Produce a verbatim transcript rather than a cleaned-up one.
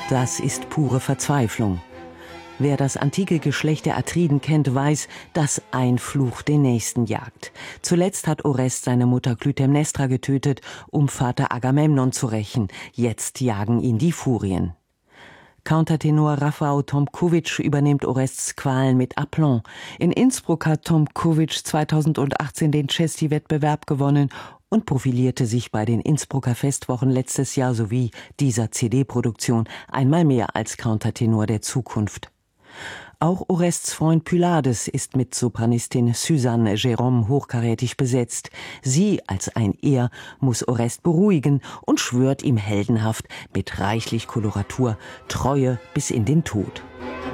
Das ist pure Verzweiflung. Wer das antike Geschlecht der Atriden kennt, weiß, dass ein Fluch den nächsten jagt. Zuletzt hat Orest seine Mutter Klytämnestra getötet, um Vater Agamemnon zu rächen. Jetzt jagen ihn die Furien. Countertenor Rafał Tomkowicz übernimmt Orests Qualen mit Aplomb. In Innsbruck hat Tomkowicz zweitausendachtzehn den Cesti-Wettbewerb gewonnen und profilierte sich bei den Innsbrucker Festwochen letztes Jahr sowie dieser C D-Produktion einmal mehr als Countertenor der Zukunft. Auch Orests Freund Pylades ist mit Sopranistin Suzanne Jérôme hochkarätig besetzt. Sie, als ein Er, muss Orest beruhigen und schwört ihm heldenhaft mit reichlich Koloratur Treue bis in den Tod.